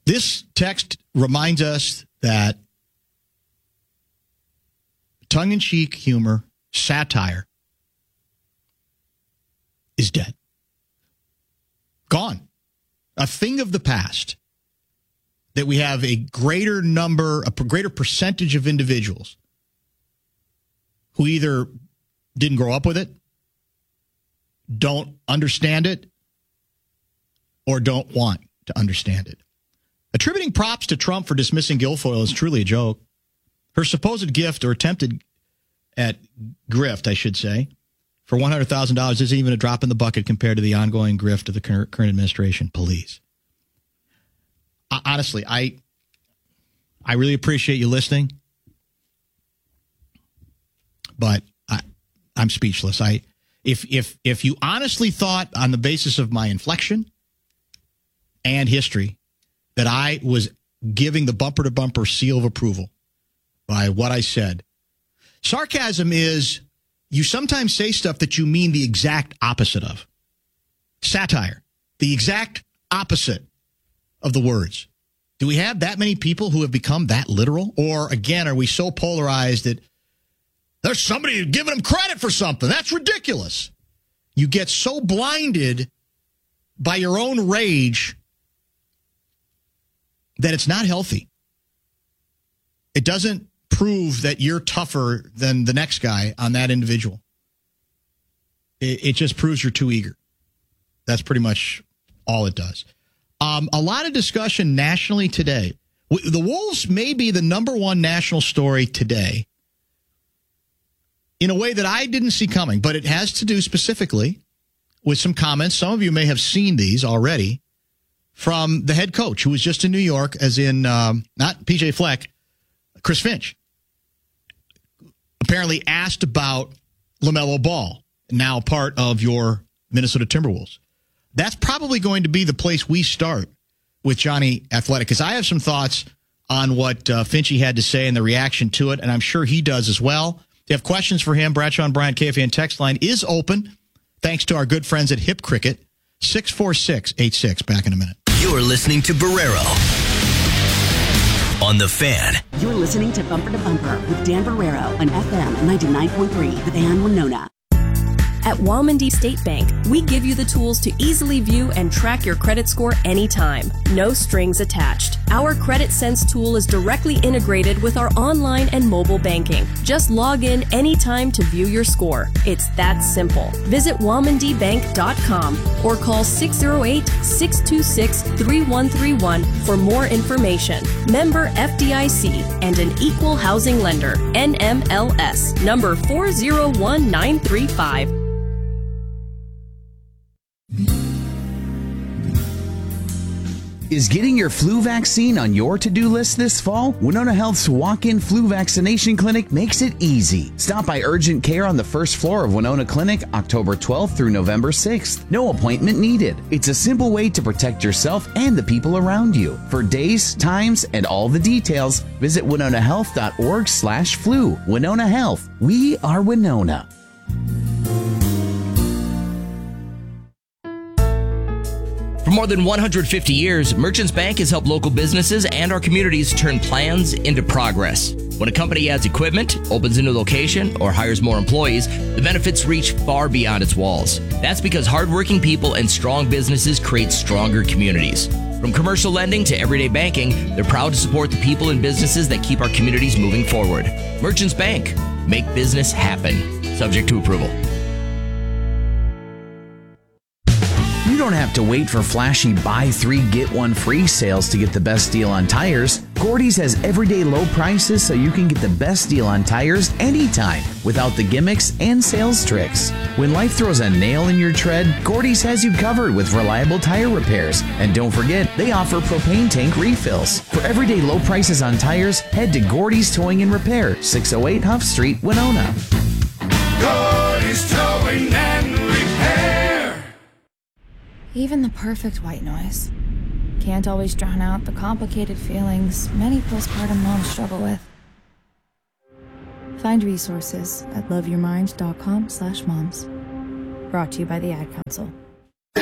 This text reminds us that tongue-in-cheek humor, satire, is dead. Gone. A thing of the past. That we have a greater percentage of individuals who either didn't grow up with it, don't understand it, or don't want to understand it. Attributing props to Trump for dismissing Guilfoyle is truly a joke. Her supposed gift, or attempted at grift, I should say, for $100,000 isn't even a drop in the bucket compared to the ongoing grift of the current administration. Please. Honestly, I really appreciate you listening, but I'm speechless. If you honestly thought on the basis of my inflection and history that I was giving the bumper-to-bumper seal of approval by what I said, sarcasm is you sometimes say stuff that you mean the exact opposite of. Satire, the exact opposite of the words. Do we have that many people who have become that literal? Or, again, are we so polarized that there's somebody giving them credit for something? That's ridiculous. You get so blinded by your own rage that it's not healthy. It doesn't prove that you're tougher than the next guy on that individual. It just proves you're too eager. That's pretty much all it does. A lot of discussion nationally today. The Wolves may be the number one national story today in a way that I didn't see coming, but it has to do specifically with some comments. Some of you may have seen these already from the head coach who was just in New York, as in not PJ Fleck, Chris Finch. Apparently asked about LaMelo Ball, now part of your Minnesota Timberwolves. That's probably going to be the place we start with Johnny Athletic, because I have some thoughts on what Finchy had to say and the reaction to it, and I'm sure he does as well. If you have questions for him, Bradshaw and Bryant KFAN text line is open, thanks to our good friends at Hip Cricket, 64686. Back in a minute. You're listening to Barrero on The Fan. You're listening to Bumper to Bumper with Dan Barrero on FM 99.3, The Fan, Winona. At Walmondie State Bank, we give you the tools to easily view and track your credit score anytime. No strings attached. Our Credit Sense tool is directly integrated with our online and mobile banking. Just log in anytime to view your score. It's that simple. Visit WalmondieBank.com or call 608-626-3131 for more information. Member FDIC and an equal housing lender. NMLS number 401935. Is getting your flu vaccine on your to-do list this fall? Winona Health's walk-in flu vaccination clinic makes it easy. Stop by Urgent Care on the first floor of Winona Clinic, October 12th through November 6th. No appointment needed. It's a simple way to protect yourself and the people around you. For days, times, and all the details, visit winonahealth.org/flu. Winona Health. We are Winona. For more than 150 years, Merchants Bank has helped local businesses and our communities turn plans into progress. When a company adds equipment, opens a new location, or hires more employees, the benefits reach far beyond its walls. That's because hardworking people and strong businesses create stronger communities. From commercial lending to everyday banking, they're proud to support the people and businesses that keep our communities moving forward. Merchants Bank. Make business happen. Subject to approval. You don't have to wait for flashy buy 3 get 1 free sales to get the best deal on tires. Gordy's has everyday low prices so you can get the best deal on tires anytime without the gimmicks and sales tricks. When life throws a nail in your tread, Gordy's has you covered with reliable tire repairs. And don't forget, they offer propane tank refills. For everyday low prices on tires, head to Gordy's Towing and Repair, 608 Huff Street, Winona. Gordy's Towing and Repair. Even the perfect white noise can't always drown out the complicated feelings many postpartum moms struggle with. Find resources at loveyourmind.com/moms. Brought to you by the Ad Council.